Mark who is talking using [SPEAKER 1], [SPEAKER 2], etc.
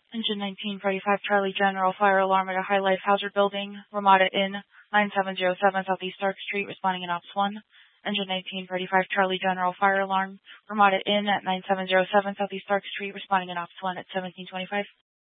[SPEAKER 1] Engine 1945 Charlie General, fire alarm at a high life hazard building, Ramada Inn, 9707 Southeast Stark Street, responding in Ops 1. Engine 1945 Charlie General, fire alarm, Ramada Inn at 9707 Southeast Stark Street, responding in Ops 1 at 1725.